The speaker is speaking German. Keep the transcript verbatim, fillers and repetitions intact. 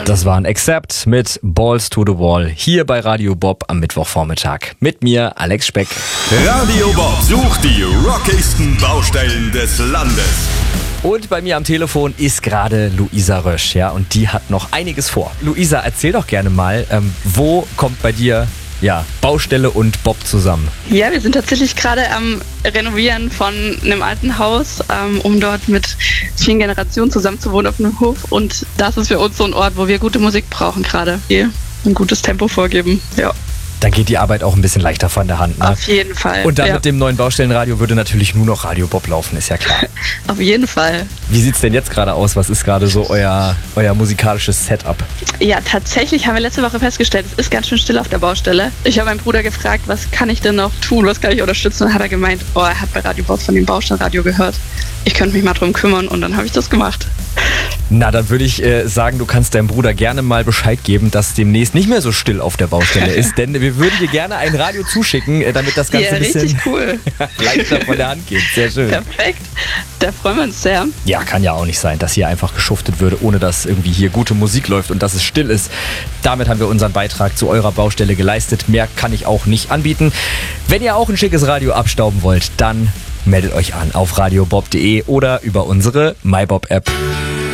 Das war ein Accept mit Balls to the Wall hier bei Radio Bob am Mittwochvormittag. Mit mir, Alex Speck. Radio Bob sucht die rockigsten Baustellen des Landes. Und bei mir am Telefon ist gerade Luisa Rösch, ja, und die hat noch einiges vor. Luisa, erzähl doch gerne mal, ähm, wo kommt bei dir ja, Baustelle und Bob zusammen? Ja, wir sind tatsächlich gerade am Renovieren von einem alten Haus, ähm, um dort mit vielen Generationen zusammen zu wohnen auf einem Hof. Und das ist für uns so ein Ort, wo wir gute Musik brauchen gerade. Hier ein gutes Tempo vorgeben, ja. Dann geht die Arbeit auch ein bisschen leichter von der Hand, ne? Auf jeden Fall. Und dann ja. mit dem neuen Baustellenradio würde natürlich nur noch Radio Bob laufen, ist ja klar. Auf jeden Fall. Wie sieht's denn jetzt gerade aus? Was ist gerade so euer, euer musikalisches Setup? Ja, tatsächlich haben wir letzte Woche festgestellt, es ist ganz schön still auf der Baustelle. Ich habe meinen Bruder gefragt, was kann ich denn noch tun, was kann ich unterstützen? Und hat er gemeint, oh, er hat bei Radio Bob von dem Baustellenradio gehört. Ich könnte mich mal drum kümmern und dann habe ich das gemacht. Na, dann würde ich äh, sagen, du kannst deinem Bruder gerne mal Bescheid geben, dass demnächst nicht mehr so still auf der Baustelle ist, denn wir würden dir gerne ein Radio zuschicken, äh, damit das Ganze ja, ein bisschen richtig cool. leichter von der Hand geht. Sehr schön. Perfekt, da freuen wir uns sehr. Ja, kann ja auch nicht sein, dass hier einfach geschuftet würde, ohne dass irgendwie hier gute Musik läuft und dass es still ist. Damit haben wir unseren Beitrag zu eurer Baustelle geleistet. Mehr kann ich auch nicht anbieten. Wenn ihr auch ein schickes Radio abstauben wollt, dann meldet euch an auf radiobob punkt de oder über unsere MyBob-App.